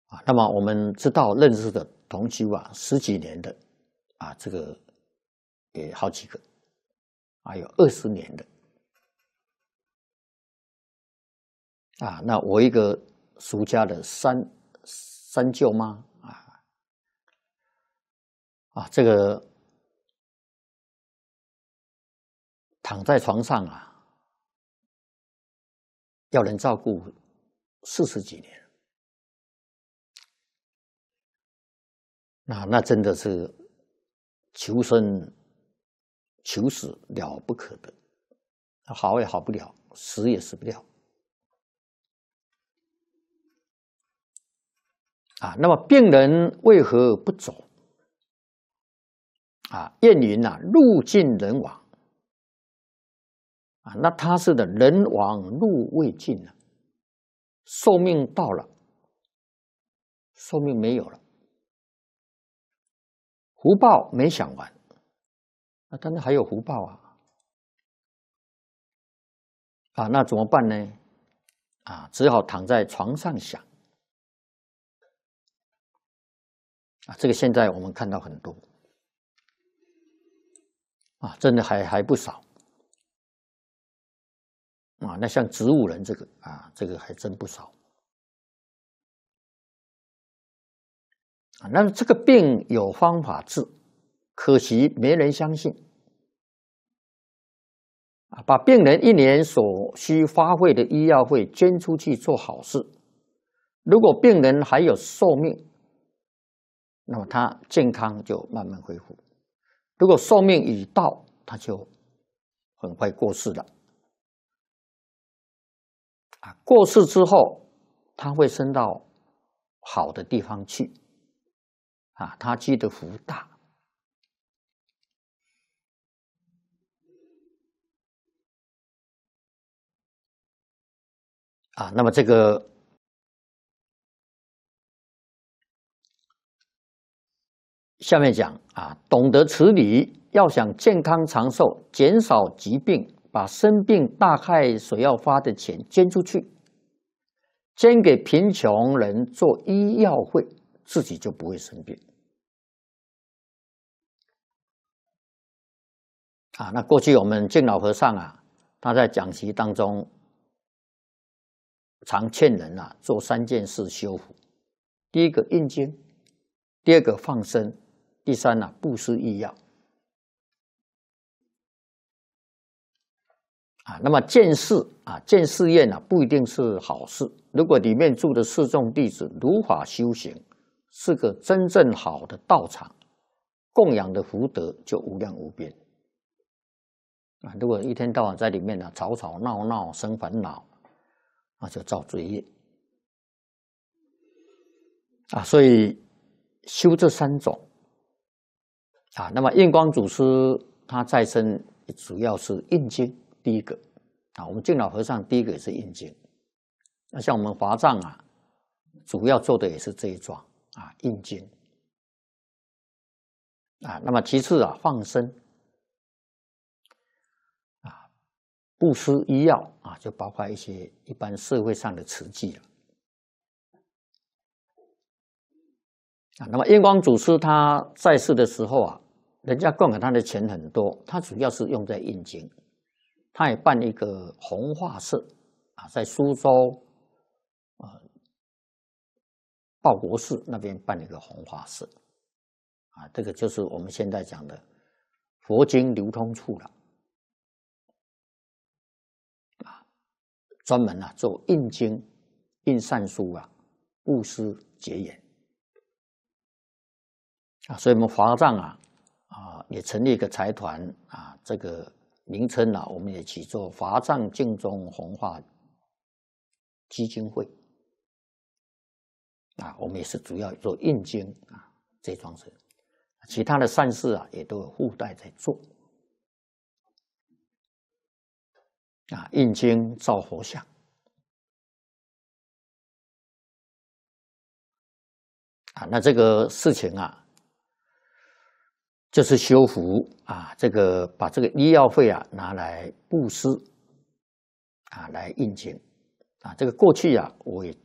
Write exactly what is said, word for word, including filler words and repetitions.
啊，那么我们知道认识的同修啊，十几年的啊，这个也好几个，还有二十年的啊。那我一个俗家的三三舅妈啊啊，这个躺在床上啊，要人照顾四十几年。那那真的是求生求死了不可得，好也好不了，死也死不了啊。那么病人为何不走啊？谚云啊，路尽人亡啊。那他是的，人亡路未尽啊，寿命到了，寿命没有了。福报没享完，那当然还有福报啊！啊，那怎么办呢？啊，只好躺在床上想。啊，这个现在我们看到很多，啊，真的还还不少。啊，那像植物人这个啊，这个还真不少。啊，那这个病有方法治，可惜没人相信。啊，把病人一年所需花费的医药费捐出去做好事，如果病人还有寿命，那么他健康就慢慢恢复；如果寿命已到，他就很快过世了。啊，过世之后，他会升到好的地方去。啊，他积的福大。啊，那么这个下面讲啊，懂得此理，要想健康长寿，减少疾病，把生病大害所要花的钱捐出去，捐给贫穷人做医药费，自己就不会生病。啊，那过去我们敬老和尚啊，他在讲习当中常劝人啊做三件事修福：第一个印经，第二个放生，第三呢、啊、布施医药。啊，那么建寺啊，建寺院啊，不一定是好事。如果里面住的四众弟子如法修行，是个真正好的道场，供养的福德就无量无边。啊，如果一天到晚在里面呢、啊、吵吵闹闹生烦恼，那就造罪业。啊，所以修这三种啊，那么印光祖师他再生主要是印经。第一个啊，我们敬老和尚第一个也是印经。那像我们华藏啊，主要做的也是这一桩啊，印经啊。那么其次啊，放生啊，布施医药啊，就包括一些一般社会上的慈济了啊。那么印光祖师他在世的时候啊，人家供给他的钱很多，他主要是用在印经。他也办一个弘化社啊，在苏州啊报国寺那边办一个弘化社啊，这个就是我们现在讲的佛经流通处了啊，专门啊做印经、印善书啊，布施结缘啊，所以我们华藏啊啊也成立一个财团啊，这个名称啊，我们也起做华藏净宗弘化基金会啊，我们也是主要做印经啊这桩事，其他的善事啊也都有附带在做啊，印经造佛像啊，那这个事情啊，就是修福啊，这个把这个医药费啊拿来布施啊，来印经啊。这个过去啊，我也